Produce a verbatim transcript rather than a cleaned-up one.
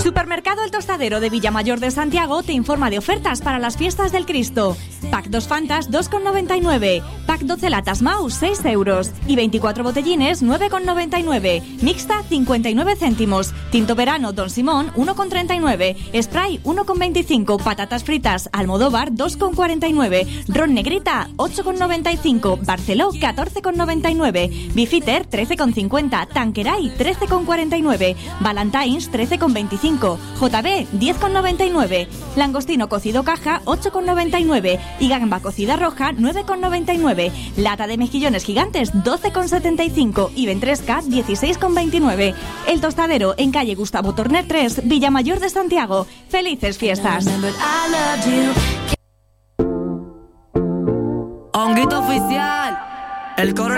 Supermercado El Tostadero de Villamayor de Santiago te informa de ofertas para las fiestas del Cristo. Pack dos Fantas dos con noventa y nueve, Pack doce latas Maus seis euros y veinticuatro botellines nueve con noventa y nueve, Mixta cincuenta y nueve céntimos, Tinto Verano Don Simón uno con treinta y nueve, Spray uno con veinticinco, patatas fritas Almodóvar dos con cuarenta y nueve, Ron Negrita ocho con noventa y cinco, Barceló catorce con noventa y nueve, Bifiter trece con cincuenta, Tanqueray trece con cuarenta y nueve, Valentines trece con veinticinco, J B diez con noventa y nueve, Langostino cocido caja ocho con noventa y nueve y gamba cocida roja nueve con noventa y nueve, lata de mejillones gigantes doce con setenta y cinco y ventresca dieciséis con veintinueve. El Tostadero en calle Gustavo Torner tres, Villamayor de Santiago. ¡Felices fiestas! Honguito oficial, el coro